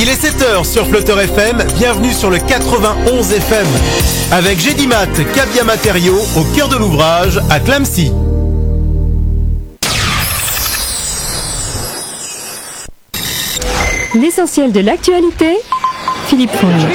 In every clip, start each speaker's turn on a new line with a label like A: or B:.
A: Il est 7h sur Flotteur FM, bienvenue sur le 91 FM. Avec Gédimat, Cabia Matériaux, au cœur de l'ouvrage, à Clamecy.
B: L'essentiel de l'actualité, Philippe Fonge.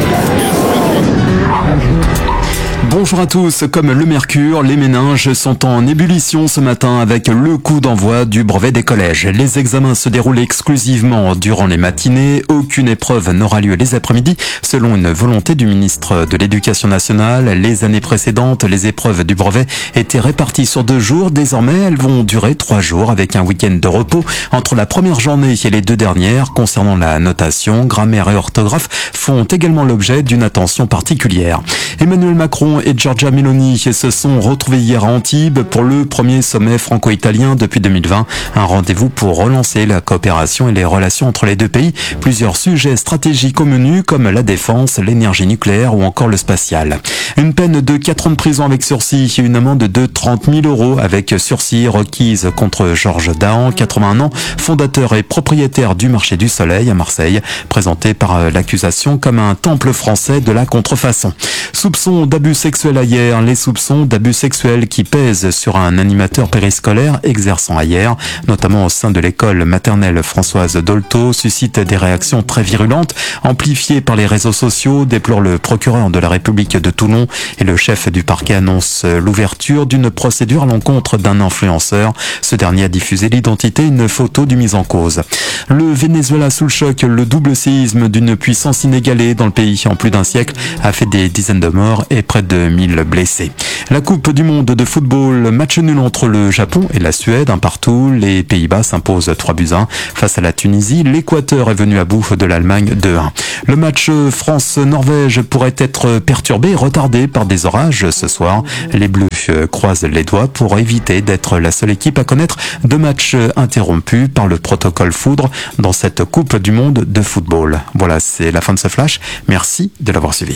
C: Bonjour à tous. Comme le mercure, les méninges sont en ébullition ce matin avec le coup d'envoi du brevet des collèges. Les examens se déroulent exclusivement durant les matinées. Aucune épreuve n'aura lieu les après-midi, selon une volonté du ministre de l'Éducation nationale. Les années précédentes, les épreuves du brevet étaient réparties sur 2 jours. Désormais, elles vont durer 3 jours avec un week-end de repos entre la première journée et les 2 dernières. Concernant la notation, grammaire et orthographe font également l'objet d'une attention particulière. Emmanuel Macron et Giorgia Meloni se sont retrouvés hier à Antibes pour le premier sommet franco-italien depuis 2020. Un rendez-vous pour relancer la coopération et les relations entre les 2 pays. Plusieurs sujets stratégiques au menu comme la défense, l'énergie nucléaire ou encore le spatial. Une peine de 4 ans de prison avec sursis et une amende de 30 000 € avec sursis requise contre Georges Dahan, 81 ans, fondateur et propriétaire du marché du Soleil à Marseille, présenté par l'accusation comme un temple français de la contrefaçon. Soupçons d'abus sexuels à Hyères. Les soupçons d'abus sexuels qui pèsent sur un animateur périscolaire exerçant à Hyères, notamment au sein de l'école maternelle Françoise Dolto, suscitent des réactions très virulentes, amplifiées par les réseaux sociaux, déplore le procureur de la République de Toulon, et le chef du parquet annonce l'ouverture d'une procédure à l'encontre d'un influenceur. Ce dernier a diffusé l'identité et une photo du mis en cause. Le Venezuela sous le choc, le double séisme d'une puissance inégalée dans le pays en plus d'un siècle a fait des dizaines de morts et près de 1000 blessés. La Coupe du monde de football, match nul entre le Japon et la Suède, un partout. Les Pays-Bas s'imposent 3-1 face à la Tunisie. L'Équateur est venu à bout de l'Allemagne 2-1. Le match France-Norvège pourrait être perturbé et retardé par des orages ce soir. Les Bleus croisent les doigts pour éviter d'être la seule équipe à connaître 2 matchs interrompus par le protocole foudre dans cette Coupe du monde de football. Voilà, c'est la fin de ce flash. Merci de l'avoir suivi.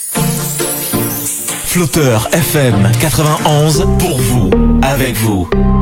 D: Flotteur FM 91 pour vous, avec vous.